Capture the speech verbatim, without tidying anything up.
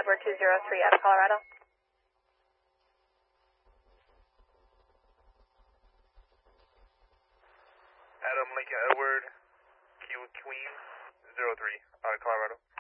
Edward two zero three out of Colorado. Adam Lincoln Edward, Q Queen, zero three, out of Colorado.